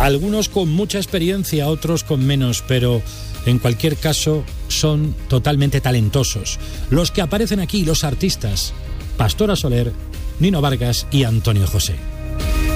algunos con mucha experiencia, otros con menos, pero en cualquier caso son totalmente talentosos. Los que aparecen aquí, los artistas: Pastora Soler, Nino Vargas y Antonio José.